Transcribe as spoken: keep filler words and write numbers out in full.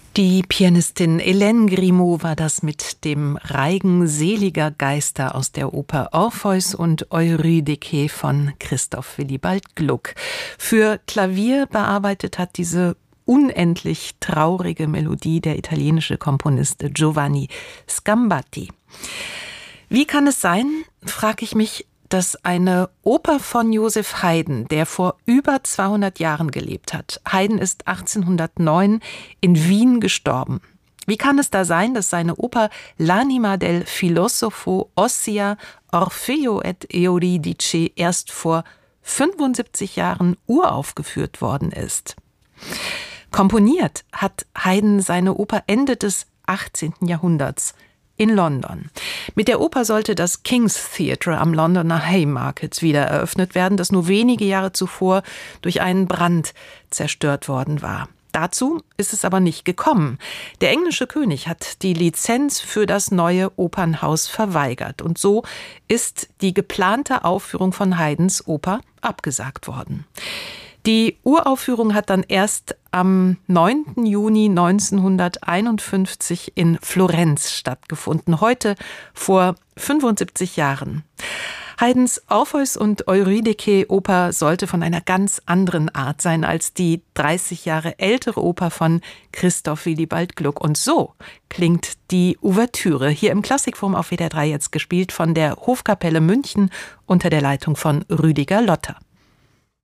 Die Pianistin Hélène Grimaud war das mit dem Reigen seliger Geister aus der Oper Orpheus und Eurydike von Christoph Willibald Gluck. Für Klavier bearbeitet hat diese unendlich traurige Melodie der italienische Komponist Giovanni Scambatti. Wie kann es sein, frage ich mich, dass eine Oper von Joseph Haydn, der vor über zweihundert Jahren gelebt hat. Haydn ist achtzehnhundertneun in Wien gestorben. Wie kann es da sein, dass seine Oper L'anima del filosofo, ossia Orfeo et Euridice erst vor fünfundsiebzig Jahren uraufgeführt worden ist? Komponiert hat Haydn seine Oper Ende des achtzehnten Jahrhunderts in London. Mit der Oper sollte das King's Theatre am Londoner Haymarket wieder eröffnet werden, das nur wenige Jahre zuvor durch einen Brand zerstört worden war. Dazu ist es aber nicht gekommen. Der englische König hat die Lizenz für das neue Opernhaus verweigert und so ist die geplante Aufführung von Haydns Oper abgesagt worden. Die Uraufführung hat dann erst am neunten Juni neunzehnhunderteinundfünfzig in Florenz stattgefunden, heute vor fünfundsiebzig Jahren. Haydns Orpheus und Eurydike Oper sollte von einer ganz anderen Art sein als die dreißig Jahre ältere Oper von Christoph Willibald Gluck. Und so klingt die Ouvertüre hier im Klassikforum auf W D R drei jetzt gespielt von der Hofkapelle München unter der Leitung von Rüdiger Lotter.